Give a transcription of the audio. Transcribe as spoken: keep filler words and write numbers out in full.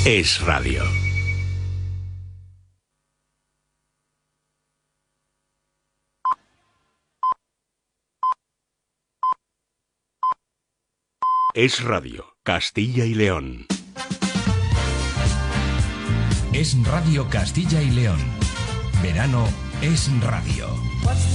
Es radio. Es radio. Castilla y León. Es Radio Castilla y León. Verano es radio.